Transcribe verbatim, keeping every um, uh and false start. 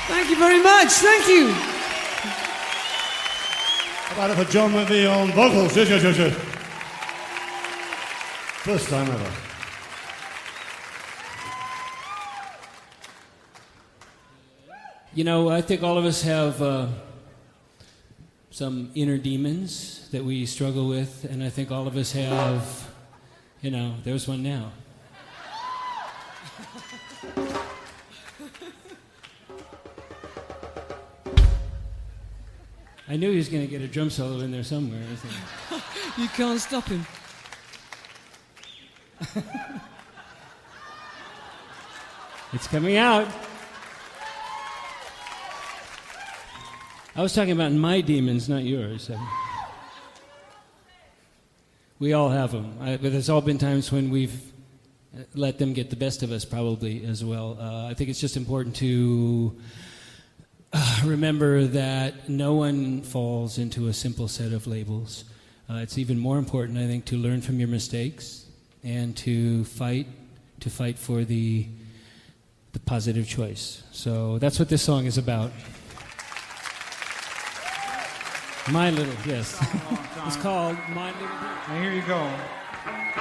Thank you very much. Thank you. About it for John McVie on vocals. Yes, yes, yes, yes. First time ever. You know, I think all of us have uh, some inner demons that we struggle with, and I think all of us have, you know, there's one now. I knew he was going to get a drum solo in there somewhere. I think. You can't stop him. It's coming out. I was talking about my demons, not yours. We all have them. I, but there's all been times when we've let them get the best of us, probably, as well. Uh, I think it's just important to uh, remember that no one falls into a simple set of labels. Uh, it's even more important, I think, to learn from your mistakes and to fight, to fight for the the positive choice. So that's what this song is about. My Little, yes. It's called My Little. Now here you go.